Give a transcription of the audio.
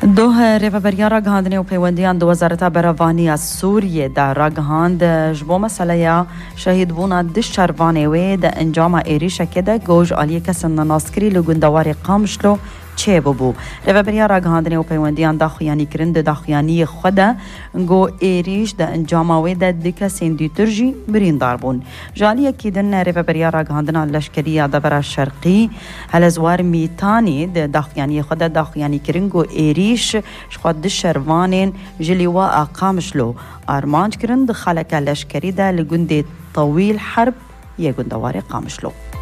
دوه ریوبریا راگهاندنی و پیوندیان دو وزارت براوانی سوریه در راگهاند جبو مسئله شهید بونا دش شروانه و ده انجام ایریشه که ده گوش آلیه کسن ناسکری لگندوار قامشلو چه ببو ریوبریا راگهاندنی و پیوندیان داخویانی کرند داخویانی خود گو ایریش ده انجام و ده دکه سندیترجی برین داربون جالیه که دن ریوبریا راگهاندنا لشکریه دبر شرقی هلزوار میتانی ده داخویانی خود داخویانی کرند گو ایریش خود ده شروانین جلیوا اقامشلو ارمانج کرند خلک لشکری ده لگند طویل حرب یه گندوار قامشلو